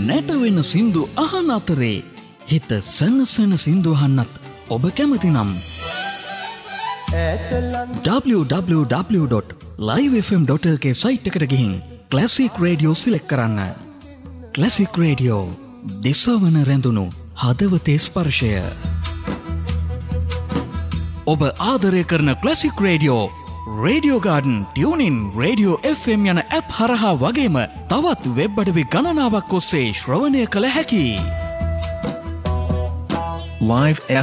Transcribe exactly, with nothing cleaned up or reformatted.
නැටවෙන සින්දු අහන අතරේ හිත සනසන සින්දු අහන්නත් ඔබ කැමති නම් double-u double-u double-u dot live f m dot l k site එකට ගිහින් ක්ලාසික් රේඩියෝ සිලෙක්ට් කරන්න. ක්ලාසික් රේඩියෝ දිසවන රැඳුණු හදවතේ ස්පර්ශය. ඔබ ආදරය කරන classic radio radio garden tuning radio F M යන ඇප් හරහා වගේම තවත් වෙබ් අඩවි ගණනාවක් ඔස්සේ ශ්‍රවණය කළ හැකි. Live